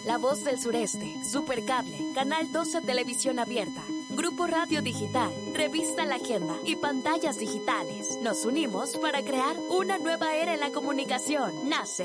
La Voz del Sureste, Supercable, Canal 12 Televisión Abierta, Grupo Radio Digital, Revista La Agenda y Pantallas Digitales. Nos unimos para crear una nueva era en la comunicación. Nace